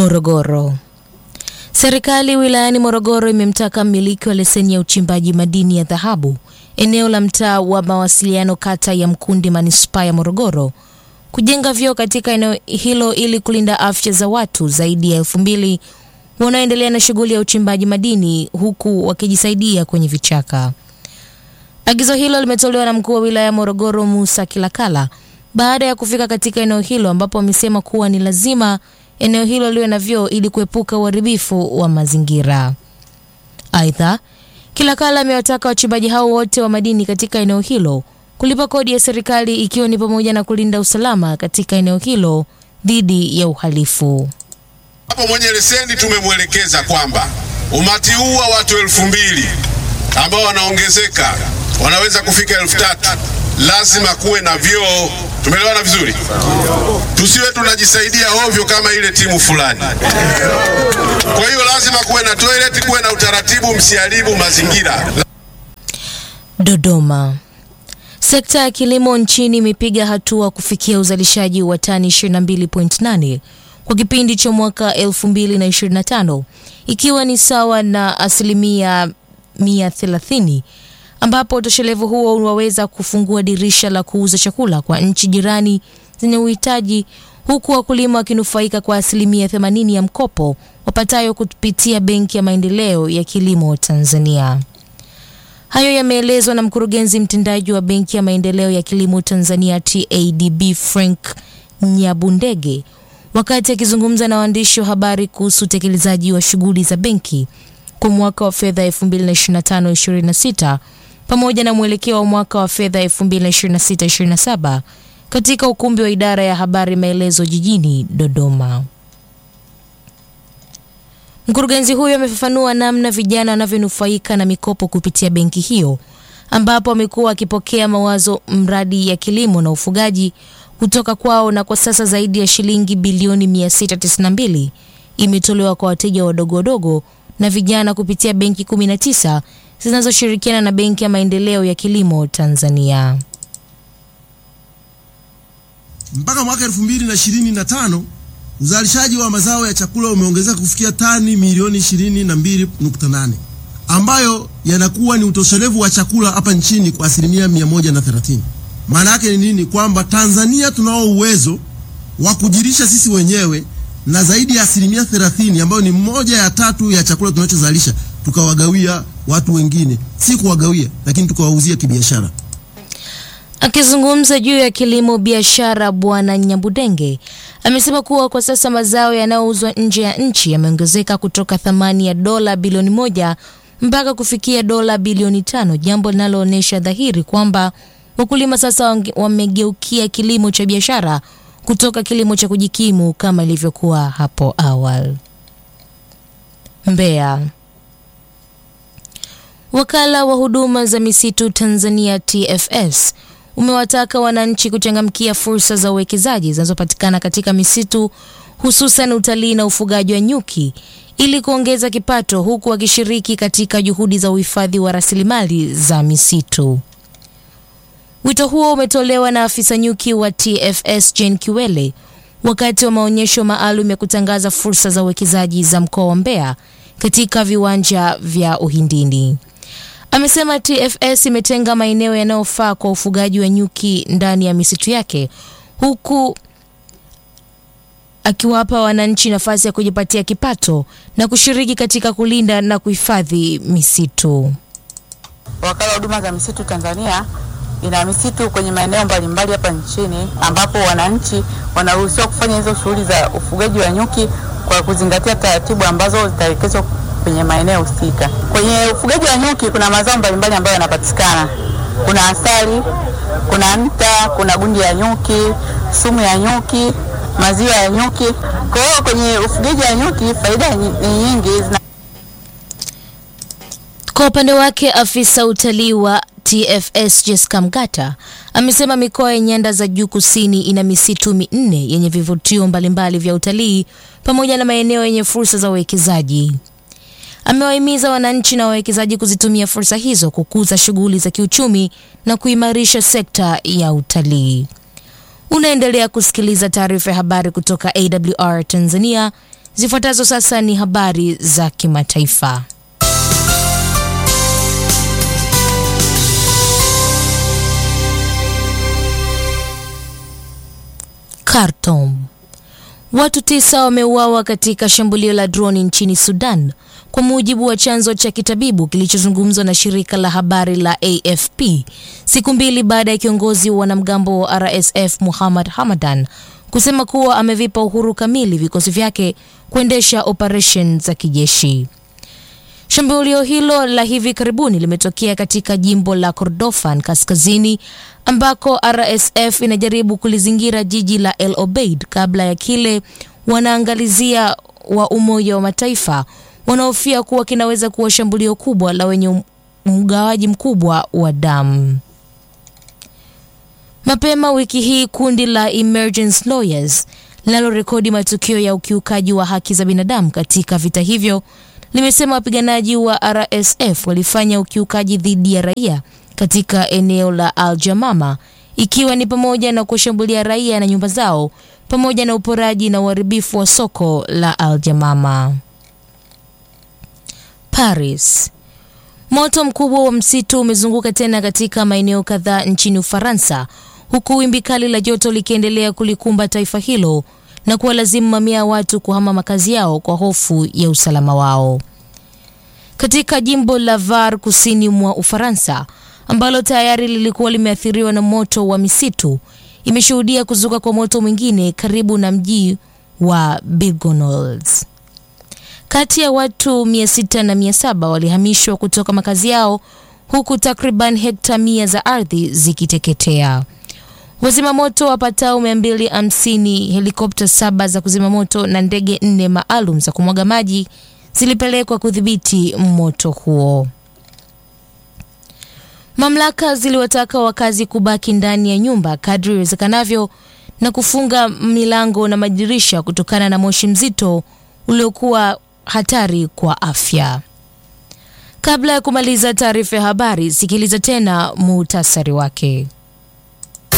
Morogoro. Serikali wilayani Morogoro imemtaka mmiliki wa leseni ya uchimbaji madini ya dhahabu eneo la mtaa wa mawasiliano kata ya Mkundi manispaa ya Morogoro kujenga vyoo katika eneo hilo ili kulinda afya za watu zaidi ya 2,000 wanaoendelea na shughuli ya uchimbaji madini huku wakijisaidia kwenye vichaka. Agizo hilo limetolewa na mkuu wa wilaya Morogoro Musa Kilakala baada ya kufika katika eneo hilo ambapo amesema kuwa ni lazima eneo hilo liwe na vyoo ili kuepuka uharibifu wa mazingira. Aidha, Kilakala amewataka wachimbaji hao wote wa madini katika eneo hilo kulipa kodi ya serikali ikiwa ni pamoja na kulinda usalama katika eneo hilo dhidi ya uhalifu. Hapo mwenye leseni tumemwelekeza kwamba umati huu wa watu 2,000 ambao wanaongezeka wanaweza kufika 3,000, lazima kuwe na vyoo. Tumeelewana vizuri? Tusiwe tunajisaidia ovyo kama ile timu fulani. Kwa hiyo lazima kuwe na toilet, kuwe na utaratibu, msiharibu mazingira. Dodoma. Sekta ya kilimo nchini imepiga hatua kufikia uzalishaji wa tani 22.8 kwa kipindi cha mwaka 2025, ikiwa ni sawa na asilimia 130, ambapo utoshelevu huo unaweza kufungua dirisha la kuuza chakula kwa nchi jirani zenye uhitaji, huku wakulima wakinufaika kwa asilimia 80 ya mkopo wapatayo kupitia Benki ya Maendeleo ya Kilimo Tanzania. Hayo yameelezwa na mkurugenzi mtendaji wa Benki ya Maendeleo ya Kilimo Tanzania TADB Frank Nyabundege wakati akizungumza na waandishi wa habari kuhusu utekelezaji wa shughuli za benki kwa mwaka wa fedha 2025-26 pamoja na mwelekeo wa mwaka wa fedha 2026-27 katika ukumbi wa idara ya habari Maelezo jijini Dodoma. Mkurugenzi huyo amefafanua namna vijana wanavyonufaika na mikopo kupitia benki hiyo, ambapo amekuwa akipokea mawazo mradi ya kilimo na ufugaji kutoka kwao, na kwa sasa zaidi ya shilingi bilioni 692 imetolewa kwa wateja wadogo na vijana kupitia benki 19 zinazoshirikiana na Benki ya Maendeleo ya Kilimo Tanzania. Mpaka mwaka 2025 uzalishaji wa mazao ya chakula umeongezeka kufikia tani milioni 22.8, ambayo yanakuwa ni utoshelevu wa chakula hapa nchini kwa asilimia 130. Maana yake ni nini? Kwamba Tanzania tunao uwezo wa kujirisha sisi wenyewe na zaidi ya asilimia 30, ambayo ni 1/3 ya chakula tunachozalisha tukawagawia watu wengine, si kuwagawia lakini tukawauzia kibiashara. Akizungumza juu ya kilimo biashara, Bwana Nyabundege amesema kuwa kwa sasa mazao yanayouzwa nje ya nchi yameongezeka kutoka thamani ya dola bilioni 1 mpaka kufikia dola bilioni 5, jambo linaloonyesha dhahiri kwamba wakulima sasa wamegeukia kilimo cha biashara kutoka kilimo cha kujikimu kama ilivyokuwa hapo awali. Mbeya. Wakala wa huduma za misitu Tanzania TFS umewataka wananchi kuchangamkia fursa za uwekezaji zinazopatikana katika misitu, hususan utalii na ufugaji wa nyuki ili kuongeza kipato, huku wakishiriki katika juhudi za uhifadhi wa rasilimali za misitu. Wito huo umetolewa na afisa nyuki wa TFS Jane Kiwele wakati wa maonyesho maalum ya kutangaza fursa za uwekezaji za mkoa wa Mbeya katika viwanja vya Uhindini. Amesema TFS imetenga maeneo yanayofaa kwa ufugaji wa nyuki ndani ya misitu yake, huku akiwapa wananchi nafasi ya kujipatia kipato na kushiriki katika kulinda na kuhifadhi misitu. Wakala wa huduma za misitu Tanzania ina misitu kwenye maeneo mbalimbali hapa nchini, ambapo wananchi wanaruhusiwa kufanya hizo shughuli za ufugaji wa nyuki kwa kuzingatia taratibu ambazo zitaelekezwa kwenye maeneo husika. Kwenye ufugaji wa nyuki kuna mazao mbalimbali ambayo yanapatikana. Kuna asali, kuna nta, kuna gundi ya nyuki, sumu ya nyuki, maziwa ya nyuki. Kwa hiyo kwenye ufugaji wa nyuki faida ni nyingi. Kwa upande wake, afisa utalii wa TFS Jessica Mgata amesema mikoa ya nyanda za juu kusini ina misitu 4 yenye vivutio mbalimbali vya utalii pamoja na maeneo yenye fursa za uwekezaji. Amewahimiza wananchi na wawekezaji kuzitumia fursa hizo kukuza shughuli za kiuchumi na kuimarisha sekta ya utalii. Unaendelea kusikiliza taarifa ya habari kutoka AWR Tanzania. Zifuatazo sasa ni habari za kimataifa. Khartoum. Watu 9 wameuawa katika shambulio la droni nchini Sudan, kwa mujibu wa chanzo cha kitabibu kilichozungumzwa na shirika la habari la AFP, siku mbili baada ya kiongozi wa wanamgambo wa RSF Muhammad Hamadan kusema kuwa amevipa uhuru kamili vikosi vyake kuendesha operation za kijeshi. Shambulio hilo la hivi karibuni limetokea katika jimbo la Kordofan kaskazini, ambako RSF inajaribu kulizingira jiji la El Obeid kabla ya kile wanaangalizia wa Umoja wa Mataifa wanaofia kuwa kinaweza kuwa shambulio kubwa la wenye mgawaji mkubwa wa damu. Mapema wiki hii kundi la Emergency Lawyers linalorekodi matukio ya ukiukaji wa haki za binadamu katika vita hivyo limesema wapiganaji wa RSF walifanya ukiukaji dhidi ya raia katika eneo la Al-Jamama, ikiwa ni pamoja na kushambulia raia na nyumba zao pamoja na uporaji na uharibifu wa soko la Al-Jamama. Paris. Moto mkubwa wa msitu umezunguka tena katika maeneo kadhaa nchini Ufaransa, huku wimbi kali la joto likiendelea kulikumba taifa hilo na kuwalazimu mamia ya watu kuhama makazi yao kwa hofu ya usalama wao. Katika jimbo la Var kusini mwa Ufaransa, ambalo tayari lilikuwa limeathiriwa na moto wa misitu, imeshuhudia kuzuka kwa moto mwingine karibu na mji wa Bourgogne. Kati ya watu 600 na 700 walihamishwa kutoka makazi yao, huku takriban hekta 100 za ardhi zikiteketea. Wazima moto wapatao 250, helikopta 7 za kuzima moto na ndege 4 maalum za kumwaga maji zilipelekwa kudhibiti moto huo. Mamlaka ziliwataka wakazi kubaki ndani ya nyumba kadri iwezekanavyo na kufunga milango na madirisha kutokana na moshi mzito uliokuwa hatari kwa afya. Kabla ya kumaliza taarifa ya habari, sikiliza tena muhtasari wake.